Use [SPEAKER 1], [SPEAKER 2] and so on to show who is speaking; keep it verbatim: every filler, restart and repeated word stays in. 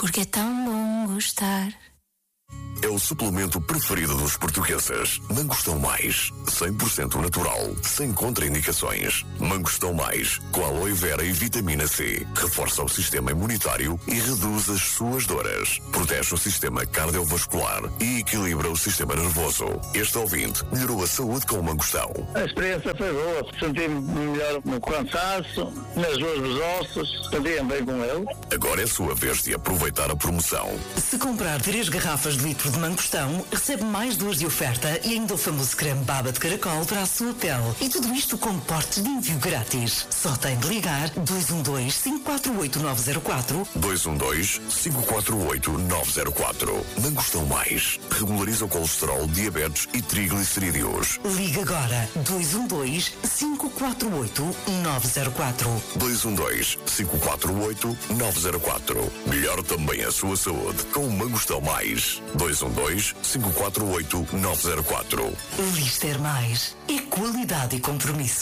[SPEAKER 1] Porque é tão bom gostar.
[SPEAKER 2] É o suplemento preferido dos portugueses. Mangostão Mais, cem por cento natural, sem contraindicações. Mangostão Mais, com aloe vera e vitamina C. Reforça o sistema imunitário e reduz as suas dores. Protege o sistema cardiovascular e equilibra o sistema nervoso. Este ouvinte melhorou a saúde com o mangostão.
[SPEAKER 3] A experiência foi boa. Senti-me melhor no cansaço, nas dores dos ossos. Senti-me bem com ele.
[SPEAKER 2] Agora é a sua vez de aproveitar a promoção.
[SPEAKER 4] Se comprar três garrafas de litro de mangostão, recebe mais duas de oferta e ainda o famoso creme baba de caracol para a sua pele. E tudo isto com portes de envio grátis. Só tem de ligar dois um dois, cinco quatro oito, nove zero quatro.
[SPEAKER 2] dois um dois, cinco quatro oito, nove zero quatro. Mangostão Mais. Regulariza o colesterol, diabetes e triglicerídeos.
[SPEAKER 4] Liga agora. dois um dois, cinco quatro oito, nove zero quatro.
[SPEAKER 2] dois um dois, cinco quatro oito, nove zero quatro. Melhor também a sua saúde com o Mangostão Mais. dois um dois, cinco quatro oito, nove zero quatro.
[SPEAKER 4] Lister Mais. É qualidade e compromisso.